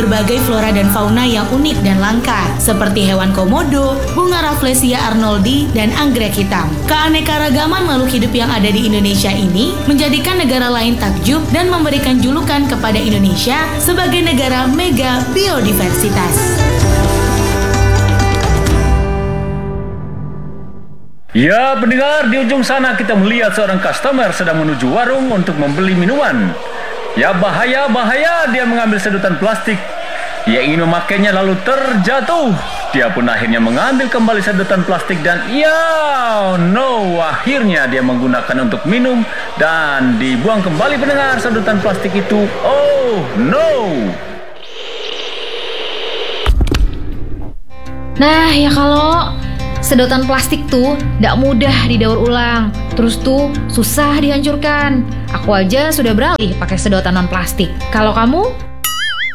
berbagai flora dan fauna yang unik dan langka, seperti hewan komodo, bunga Rafflesia arnoldi, dan anggrek hitam. Keanekaragaman makhluk hidup yang ada di Indonesia ini menjadikan negara lain takjub dan memberikan julukan kepada Indonesia sebagai negara mega biodiversitas. Ya pendengar, di ujung sana kita melihat seorang customer sedang menuju warung untuk membeli minuman. Ya bahaya, dia mengambil sedotan plastik. Ia ingin memakainya lalu terjatuh. Dia pun akhirnya mengambil kembali sedotan plastik dan akhirnya dia menggunakan untuk minum dan dibuang kembali pendengar sedotan plastik itu. Oh no. Nah ya kalau sedotan plastik tuh gak mudah didaur ulang, terus tuh susah dihancurkan. Aku aja sudah beralih pakai sedotan non plastik. Kalau kamu?